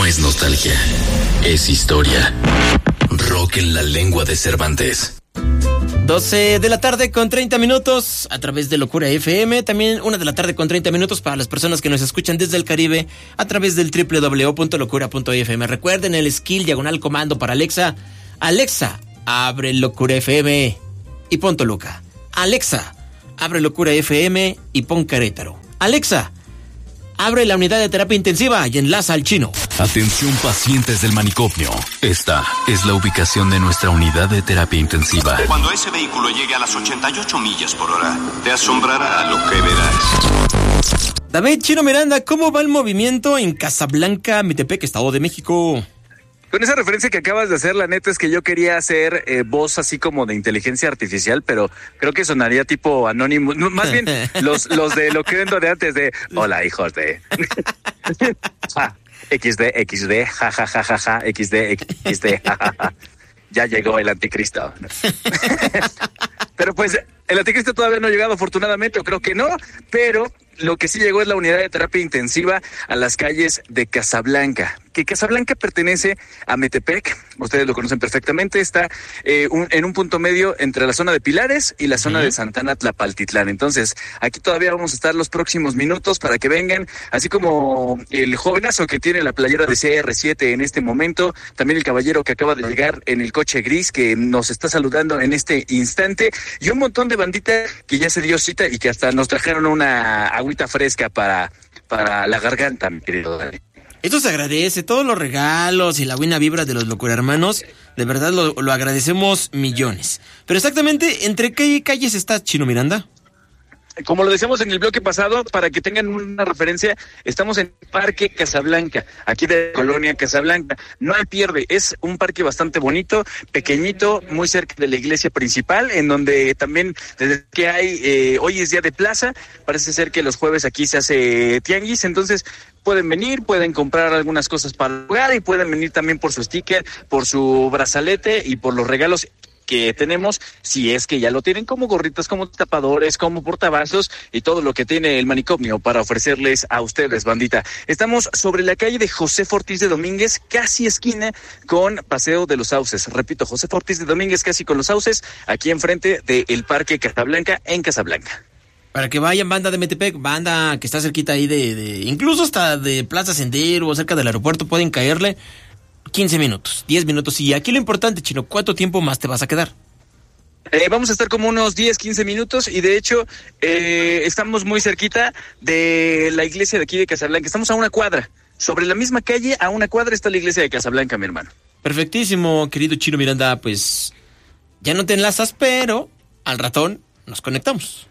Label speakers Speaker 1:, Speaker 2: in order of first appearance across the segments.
Speaker 1: no es nostalgia, es historia. Rock en la lengua de Cervantes.
Speaker 2: 12 de la tarde con 30 minutos a través de Locura FM. También 1 de la tarde con 30 minutos para las personas que nos escuchan desde el Caribe a través del www.locura.fm. Recuerden el skill /comando para Alexa. Alexa, abre Locura FM y pon Toluca. Alexa, abre Locura FM y pon Querétaro. Alexa, abre la unidad de terapia intensiva y enlaza al Chino.
Speaker 1: Atención pacientes del manicomio. Esta es la ubicación de nuestra unidad de terapia intensiva.
Speaker 3: Cuando ese vehículo llegue a las 88 millas por hora, te asombrará lo que verás.
Speaker 2: David Chino Miranda, ¿cómo va el movimiento en Casablanca, Metepec, Estado de México?
Speaker 4: Con esa referencia que acabas de hacer, la neta es que yo quería hacer voz así como de inteligencia artificial, pero creo que sonaría tipo anónimo. No, más bien los de lo que vendo de antes de hola, hijos de XD, ja, ja, ja, ja, ja, XD, ja, ja, ja. Ya llegó el anticristo. Pero pues el anticristo todavía no ha llegado, afortunadamente, o creo que no, pero lo que sí llegó es la unidad de terapia intensiva a las calles de Casablanca. Que Casablanca pertenece a Metepec, ustedes lo conocen perfectamente, está en un punto medio entre la zona de Pilares y la zona de Santana Tlapaltitlán. Entonces, aquí todavía vamos a estar los próximos minutos para que vengan, así como el jovenazo que tiene la playera de CR7 en este momento, también el caballero que acaba de llegar en el coche gris que nos está saludando en este instante, y un montón de bandita que ya se dio cita y que hasta nos trajeron una agüita fresca para la garganta, mi querido Dani.
Speaker 2: Esto se agradece, todos los regalos y la buena vibra de los Locura Hermanos, de verdad lo agradecemos millones. Pero exactamente, ¿entre qué calles está Chino Miranda?
Speaker 4: Como lo decíamos en el bloque pasado, para que tengan una referencia, estamos en Parque Casablanca, aquí de Colonia Casablanca. No hay pierde, es un parque bastante bonito, pequeñito, muy cerca de la iglesia principal, en donde también, desde que hay, hoy es día de plaza, parece ser que los jueves aquí se hace tianguis, entonces pueden venir, pueden comprar algunas cosas para jugar y pueden venir también por su sticker, por su brazalete y por los regalos que tenemos, si es que ya lo tienen, como gorritas, como tapadores, como portavasos y todo lo que tiene el manicomio para ofrecerles a ustedes, bandita. Estamos sobre la calle de José Ortiz de Domínguez, casi esquina con Paseo de los Sauces. Repito, José Ortiz de Domínguez, casi con los Sauces, aquí enfrente del Parque Casablanca, en Casablanca.
Speaker 2: Para que vayan, banda de Metepec, banda que está cerquita ahí de incluso hasta de Plaza Sendero o cerca del aeropuerto, pueden caerle 15 minutos, 10 minutos. Y aquí lo importante, Chino, ¿cuánto tiempo más te vas a quedar?
Speaker 4: Vamos a estar como unos 10, 15 minutos y de hecho estamos muy cerquita de la iglesia de aquí de Casablanca. Estamos a una cuadra. Sobre la misma calle, a una cuadra, está la iglesia de Casablanca, mi hermano.
Speaker 2: Perfectísimo, querido Chino Miranda. Pues ya no te enlazas, pero al ratón nos conectamos.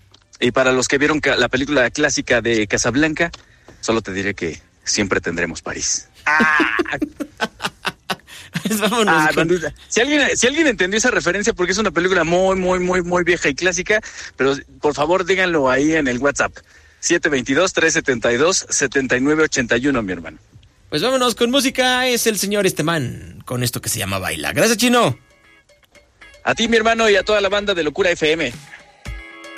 Speaker 4: Y para los que vieron la película clásica de Casablanca, solo te diré que siempre tendremos París.
Speaker 2: Vámonos
Speaker 4: bandita. Si alguien entendió esa referencia, porque es una película muy vieja y clásica, pero por favor díganlo ahí en el WhatsApp 722-372-7981, mi hermano.
Speaker 2: Pues vámonos con música. Es el señor Estemán con esto que se llama Baila. Gracias, Chino.
Speaker 4: A ti, mi hermano, y a toda la banda de Locura FM.